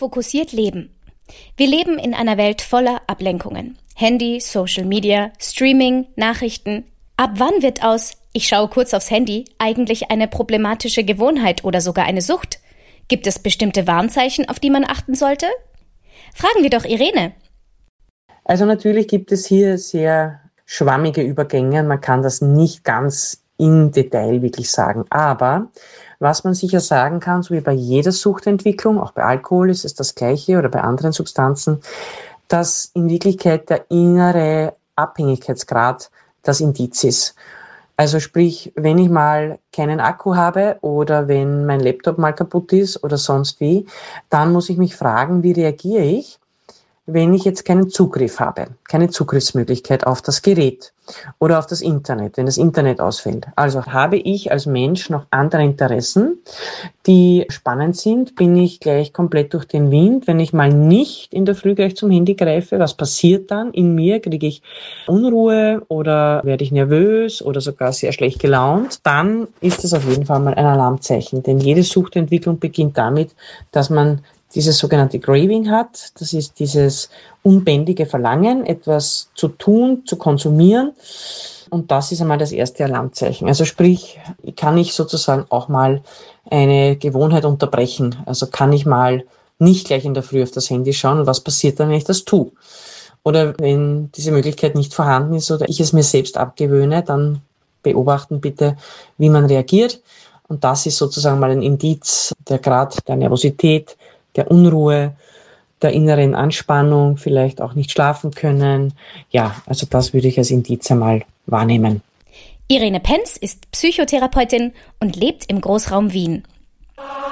Fokussiert leben. Wir leben in einer Welt voller Ablenkungen. Handy, Social Media, Streaming, Nachrichten. Ab wann wird aus „Ich schaue kurz aufs Handy" eigentlich eine problematische Gewohnheit oder sogar eine Sucht? Gibt es bestimmte Warnzeichen, auf die man achten sollte? Fragen wir doch Irene. Also natürlich gibt es hier sehr schwammige Übergänge. Man kann das nicht ganz im Detail wirklich sagen. Aber was man sicher sagen kann, so wie bei jeder Suchtentwicklung, auch bei Alkohol ist es das Gleiche oder bei anderen Substanzen, dass in Wirklichkeit der innere Abhängigkeitsgrad das Indiz ist. Also sprich, wenn ich mal keinen Akku habe oder wenn mein Laptop mal kaputt ist oder sonst wie, dann muss ich mich fragen, wie reagiere ich, wenn ich jetzt keinen Zugriff habe, keine Zugriffsmöglichkeit auf das Gerät oder auf das Internet, wenn das Internet ausfällt. Also habe ich als Mensch noch andere Interessen, die spannend sind, bin ich gleich komplett durch den Wind. Wenn ich mal nicht in der Früh gleich zum Handy greife, was passiert dann in mir? Kriege ich Unruhe oder werde ich nervös oder sogar sehr schlecht gelaunt? Dann ist das auf jeden Fall mal ein Alarmzeichen, denn jede Suchtentwicklung beginnt damit, dass man dieses sogenannte Craving hat. Das ist dieses unbändige Verlangen, etwas zu tun, zu konsumieren. Und das ist einmal das erste Alarmzeichen. Also sprich, kann ich sozusagen auch mal eine Gewohnheit unterbrechen. Also kann ich mal nicht gleich in der Früh auf das Handy schauen und was passiert dann, wenn ich das tue? Oder wenn diese Möglichkeit nicht vorhanden ist oder ich es mir selbst abgewöhne, dann beobachten bitte, wie man reagiert. Und das ist sozusagen mal ein Indiz, der Grad der Nervosität, der Unruhe, der inneren Anspannung, vielleicht auch nicht schlafen können. Ja, also das würde ich als Indiz einmal wahrnehmen. Irene Penz ist Psychotherapeutin und lebt im Großraum Wien.